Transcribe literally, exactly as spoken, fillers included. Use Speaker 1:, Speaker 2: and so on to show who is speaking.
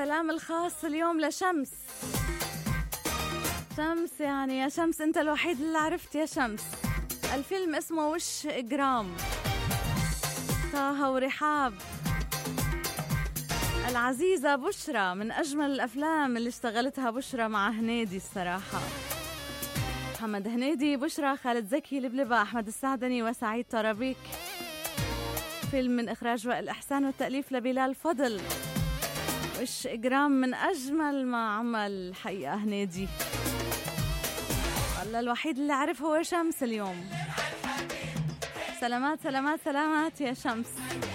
Speaker 1: السلام الخاص اليوم لشمس. شمس يعني يا شمس انت الوحيد اللي عرفت يا شمس. الفيلم اسمه وش إجرام، طه ورحاب. العزيزة بشرى من أجمل الأفلام اللي اشتغلتها بشرى مع هنيدي الصراحة. محمد هنيدي، بشرى، خالد زكي، لبلبة، أحمد السعدني وسعيد طرابيك. فيلم من إخراج وائل إحسان والتأليف لبلال فضل. وش إجرام من أجمل ما عمل حقيقة هنيدي. والله الوحيد اللي عرف هو شمس اليوم. سلامات سلامات سلامات يا شمس.